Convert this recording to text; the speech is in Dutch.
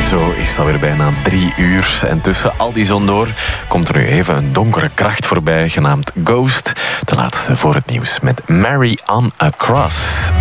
Zo is het alweer bijna 3 uur. En tussen al die zon door komt er nu even een donkere kracht voorbij, genaamd Ghost. De laatste voor het nieuws met Mary on a Cross.